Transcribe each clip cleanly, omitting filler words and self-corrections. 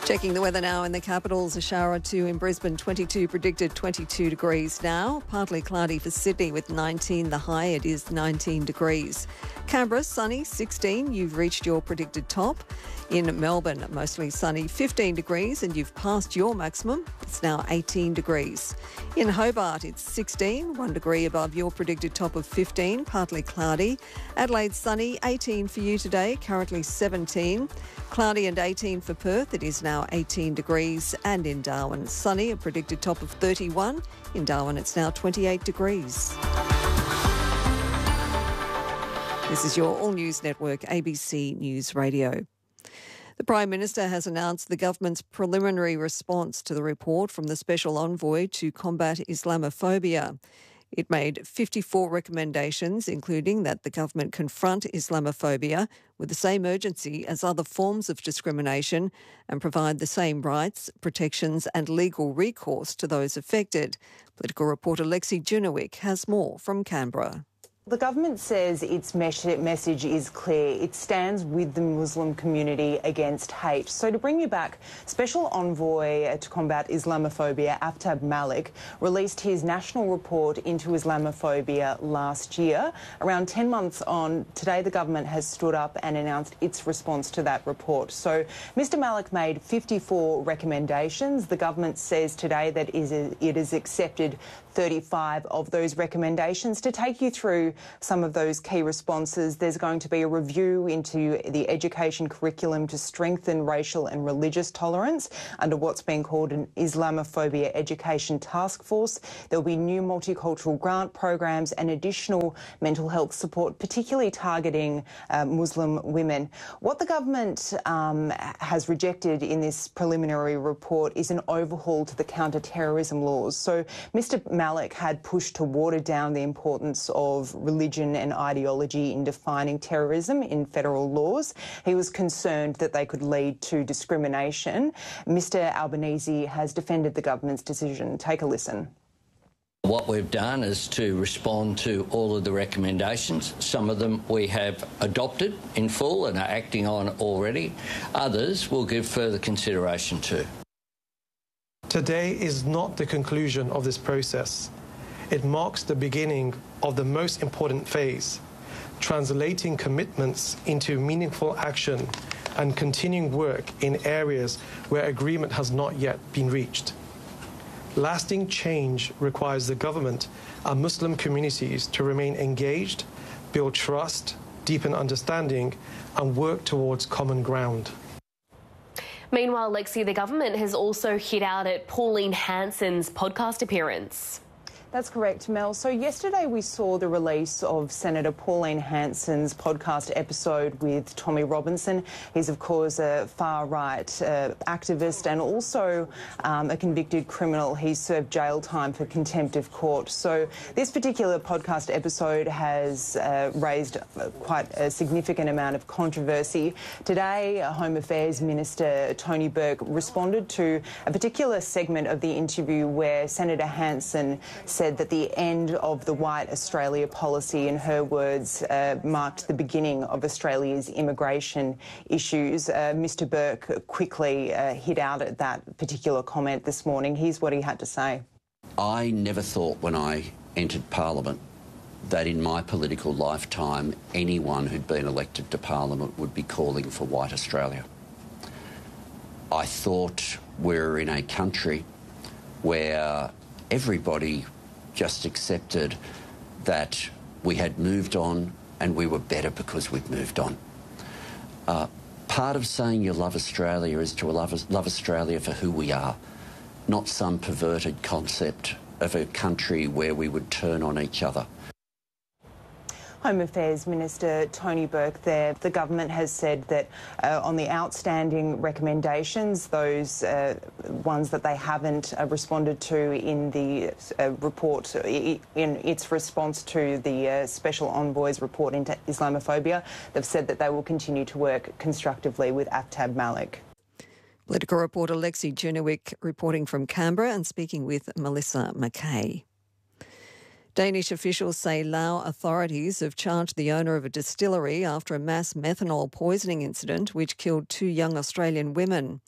Checking the weather now in the capitals, a shower or two in Brisbane, 22 predicted, 22 degrees now. Partly cloudy for Sydney with 19, the high, it is 19 degrees. Canberra, sunny, 16, you've reached your predicted top. In Melbourne, mostly sunny, 15 degrees and you've passed your maximum. It's now 18 degrees. In Hobart, it's 16, 1 degree above your predicted top of 15, partly cloudy. Adelaide, sunny, 18 for you today, currently 17. Cloudy and 18 for Perth, it is now 18 degrees. And in Darwin, sunny, a predicted top of 31. In Darwin, it's now 28 degrees. This is your All News Network, ABC News Radio. The Prime Minister has announced the government's preliminary response to the report from the Special Envoy to combat Islamophobia. It made 54 recommendations, including that the government confront Islamophobia with the same urgency as other forms of discrimination and provide the same rights, protections and legal recourse to those affected. Political reporter Lexi Junowick has more from Canberra. The government says its message is clear. It stands with the Muslim community against hate. So to bring you back, Special Envoy to combat Islamophobia, Aftab Malik, released his national report into Islamophobia last year. Around 10 months on, today the government has stood up and announced its response to that report. So Mr Malik made 54 recommendations. The government says today that it has accepted 35 of those recommendations. To take you through some of those key responses, there's going to be a review into the education curriculum to strengthen racial and religious tolerance under what's being called an Islamophobia Education Task Force. There'll be new multicultural grant programs and additional mental health support, particularly targeting Muslim women. What the government has rejected in this preliminary report is an overhaul to the counter-terrorism laws. So Mr Malik had pushed to water down the importance of religion and ideology in defining terrorism in federal laws. He was concerned that they could lead to discrimination. Mr Albanese has defended the government's decision. Take a listen. What we've done is to respond to all of the recommendations. Some of them we have adopted in full and are acting on already. Others we'll give further consideration to. Today is not the conclusion of this process. It marks the beginning of the most important phase, translating commitments into meaningful action and continuing work in areas where agreement has not yet been reached. Lasting change requires the government and Muslim communities to remain engaged, build trust, deepen understanding, and work towards common ground. Meanwhile, Lexi, the government has also hit out at Pauline Hanson's podcast appearance. That's correct, Mel. So yesterday we saw the release of Senator Pauline Hanson's podcast episode with Tommy Robinson. He's, of course, a far-right activist and also a convicted criminal. He's served jail time for contempt of court. So this particular podcast episode has raised quite a significant amount of controversy. Today, Home Affairs Minister Tony Burke responded to a particular segment of the interview where Senator Hanson said that the end of the White Australia policy, in her words, marked the beginning of Australia's immigration issues. Mr Burke quickly hit out at that particular comment this morning. Here's what he had to say. I never thought when I entered Parliament that in my political lifetime anyone who'd been elected to Parliament would be calling for White Australia. I thought we're in a country where everybody just accepted that we had moved on and we were better because we'd moved on. Part of saying you love Australia is to love Australia for who we are, not some perverted concept of a country where we would turn on each other. Home Affairs Minister Tony Burke there. The government has said that on the outstanding recommendations, those ones that they haven't responded to in the report, in its response to the Special Envoy's report into Islamophobia, they've said that they will continue to work constructively with Aftab Malik. Political reporter Lexi Junowick reporting from Canberra and speaking with Melissa McKay. Danish officials say Lao authorities have charged the owner of a distillery after a mass methanol poisoning incident which killed 2 young Australian women.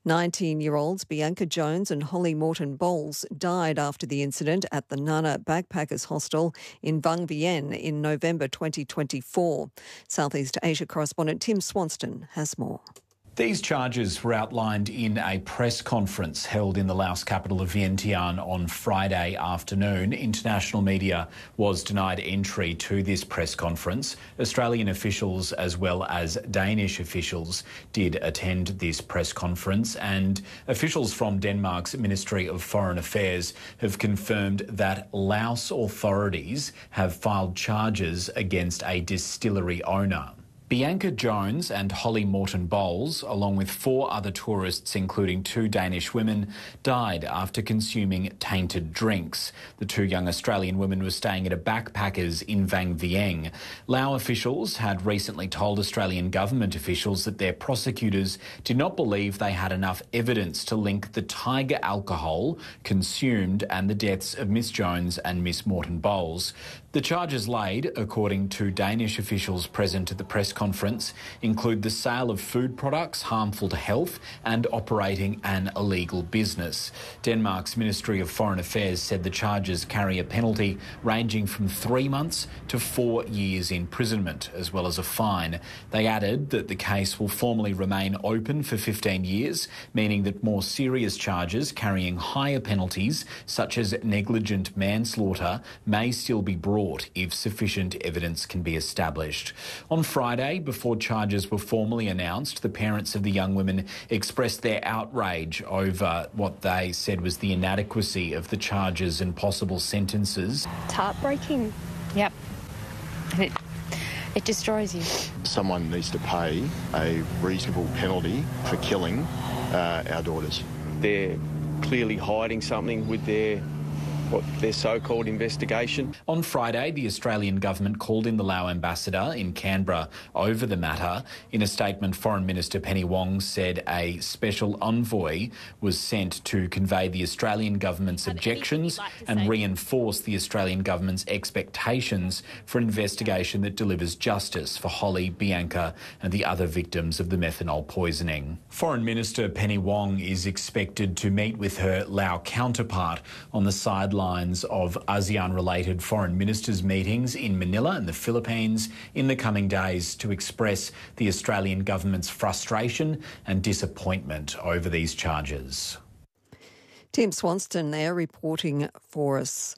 19-year-olds Bianca Jones and Holly Morton-Bowles died after the incident at the Nana Backpackers Hostel in Vang Vieng in November 2024. Southeast Asia correspondent Tim Swanston has more. These charges were outlined in a press conference held in the Laos capital of Vientiane on Friday afternoon. International media was denied entry to this press conference. Australian officials as well as Danish officials did attend this press conference, and officials from Denmark's Ministry of Foreign Affairs have confirmed that Laos authorities have filed charges against a distillery owner. Bianca Jones and Holly Morton-Bowles, along with 4 other tourists, including 2 Danish women, died after consuming tainted drinks. The 2 young Australian women were staying at a backpackers in Vang Vieng. Lao officials had recently told Australian government officials that their prosecutors did not believe they had enough evidence to link the tiger alcohol consumed and the deaths of Miss Jones and Miss Morton-Bowles. The charges laid, according to Danish officials present at the press conference, include the sale of food products harmful to health and operating an illegal business. Denmark's Ministry of Foreign Affairs said the charges carry a penalty ranging from 3 months to 4 years imprisonment, as well as a fine. They added that the case will formally remain open for 15 years, meaning that more serious charges carrying higher penalties, such as negligent manslaughter, may still be brought if sufficient evidence can be established. On Friday, before charges were formally announced, the parents of the young women expressed their outrage over what they said was the inadequacy of the charges and possible sentences. It's heartbreaking. Yep. And it destroys you. Someone needs to pay a reasonable penalty for killing our daughters. They're clearly hiding something with their so-called investigation. On Friday, the Australian government called in the Lao ambassador in Canberra over the matter. In a statement, Foreign Minister Penny Wong said a special envoy was sent to convey the Australian government's objections and reinforce the Australian government's expectations for an investigation that delivers justice for Holly, Bianca and the other victims of the methanol poisoning. Foreign Minister Penny Wong is expected to meet with her Lao counterpart on the sidelines of ASEAN-related foreign ministers' meetings in Manila and the Philippines in the coming days to express the Australian government's frustration and disappointment over these charges. Tim Swanston there reporting for us.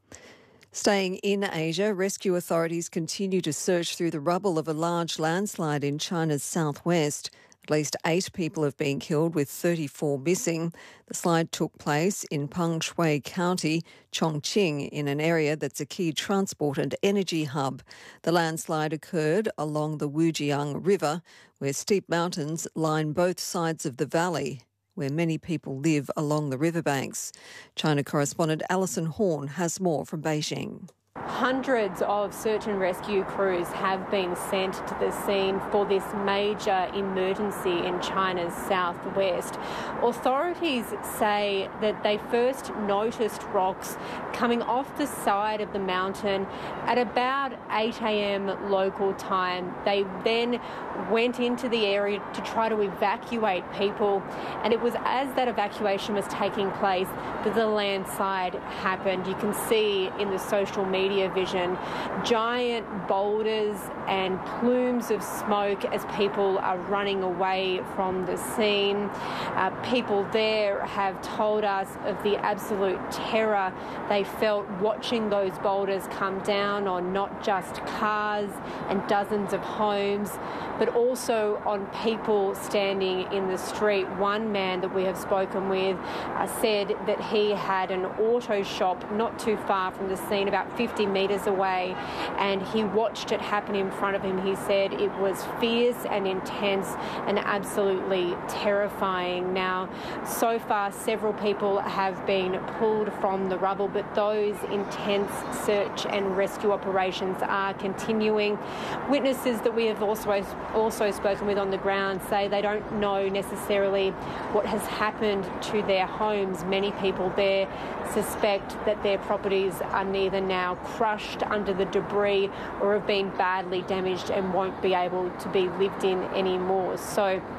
Staying in Asia, rescue authorities continue to search through the rubble of a large landslide in China's southwest. At least 8 people have been killed, with 34 missing. The slide took place in Pengshui County, Chongqing, in an area that's a key transport and energy hub. The landslide occurred along the Wujiang River, where steep mountains line both sides of the valley, where many people live along the riverbanks. China correspondent Alison Horn has more from Beijing. Hundreds of search and rescue crews have been sent to the scene for this major emergency in China's southwest. Authorities say that they first noticed rocks coming off the side of the mountain at about 8 a.m. local time. They then went into the area to try to evacuate people, and it was as that evacuation was taking place that the landslide happened. You can see in the social media vision giant boulders and plumes of smoke as people are running away from the scene. People there have told us of the absolute terror they felt watching those boulders come down on not just cars and dozens of homes, but also on people standing in the street. One man that we have spoken with said that he had an auto shop not too far from the scene, about 50 metres away, and he watched it happen in front of him. He said it was fierce and intense and absolutely terrifying. Now, so far, several people have been pulled from the rubble, but those intense search and rescue operations are continuing. Witnesses that we have also spoken with on the ground say they don't know necessarily what has happened to their homes. Many people there suspect that their properties are neither now crushed under the debris or have been badly damaged and won't be able to be lived in anymore. So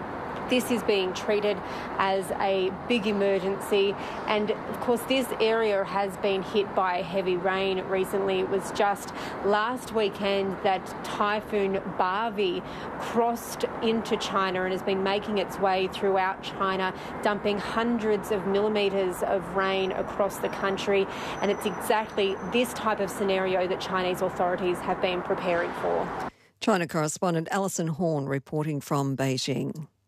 This is being treated as a big emergency, and of course this area has been hit by heavy rain recently. It was just last weekend that Typhoon Barbie crossed into China and has been making its way throughout China, dumping hundreds of millimetres of rain across the country, and it's exactly this type of scenario that Chinese authorities have been preparing for. China correspondent Alison Horn reporting from Beijing.